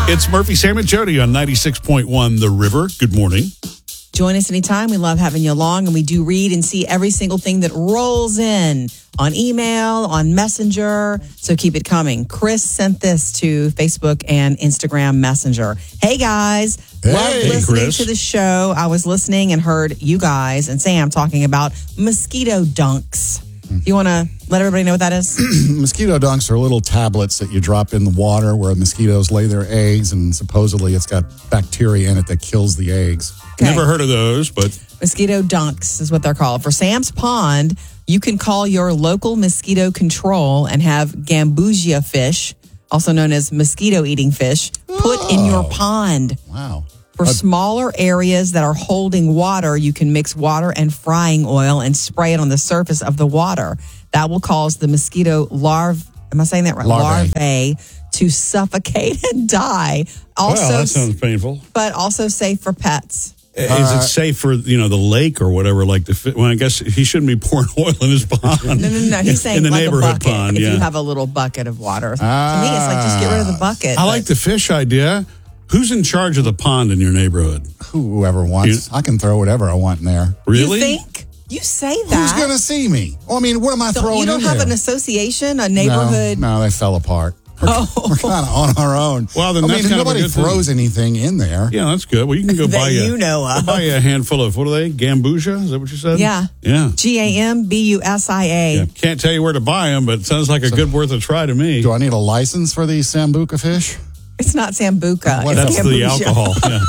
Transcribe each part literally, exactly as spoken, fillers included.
It's Murphy, Sam, and Jody on ninety-six point one The River. Good morning. Join us anytime. We love having you along, and we do read and see every single thing that rolls in on email, on Messenger. So keep it coming. Chris sent this to Facebook and Instagram Messenger. Hey, guys. Hey, love listening Chris. to the show. I was listening and heard you guys and Sam talking about mosquito dunks. Do you want to let everybody know what that is? Mosquito dunks are little tablets that you drop in the water where mosquitoes lay their eggs, and supposedly it's got bacteria in it that kills the eggs. Okay. Never heard of those, but Mosquito dunks is what they're called. For Sam's Pond, you can call your local mosquito control and have gambusia fish, also known as mosquito-eating fish, put in your pond. Wow. For smaller areas that are holding water, you can mix water and frying oil and spray it on the surface of the water. That will cause the mosquito larvae, am I saying that right? Larvae. Larvae to suffocate and die. Also, wow, that sounds painful. but also safe for pets. Is it safe for, you know, the lake or whatever? Like the fi- well, I guess he shouldn't be pouring oil in his pond. No, no, no. He's saying in the like neighborhood a bucket. pond. If Yeah, you have a little bucket of water. To me, it's like just get rid of the bucket. I like the fish idea. Who's in charge of the pond in your neighborhood? Whoever wants. You- I can throw whatever I want in there. Really? You think? You say that. Who's going to see me? Well, I mean, what am I So throwing you don't in have there? an association, a neighborhood? No, no, they fell apart. We're, Oh. we're kind of on our own. Well, then I that's mean, kind of a nobody good thing. throws anything in there. Yeah, that's good. Well, you can go That buy you, you know of. buy you a handful of, what are they? Gambusia? Is that what you said? Yeah. Yeah. G A M B U S I A. Yeah. Can't tell you where to buy them, but it sounds like a good worth a try to me. Do I need a license for these Sambuca fish? It's not Sambuca. What It's That's the Gambusia. alcohol. Yeah.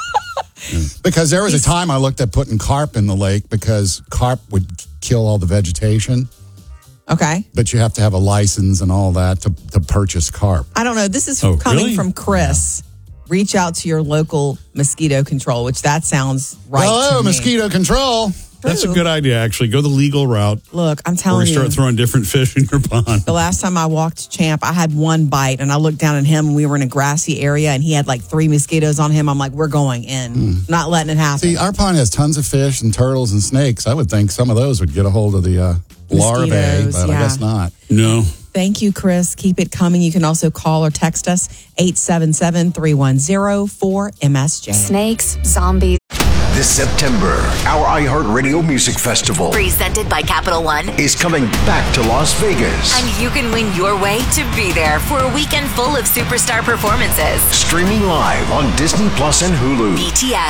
Because there was a time I looked at putting carp in the lake because carp would kill all the vegetation, Okay. but you have to have a license and all that to, to purchase carp. I don't know. This is Oh, coming really? from Chris. Reach out to your local mosquito control, which that sounds right Hello, to me. mosquito control. That's a True. good idea, actually. Go the legal route Look, I'm where telling you you. start throwing different fish in your pond. The last time I walked Champ, I had one bite, and I looked down at him, and we were in a grassy area, and he had like three mosquitoes on him. I'm like, we're going in. Not letting it happen. See, our pond has tons of fish and turtles and snakes. I would think some of those would get a hold of the uh, larvae, Mosquitoes, but yeah. I guess not. No. Thank you, Chris. Keep it coming. You can also call or text us eight seven seven, three one zero, four M S J. Snakes, zombies. This September, our iHeartRadio Music Festival Presented by Capital One. is coming back to Las Vegas. And you can win your way to be there for a weekend full of superstar performances. Streaming live on Disney Plus and Hulu. B T S.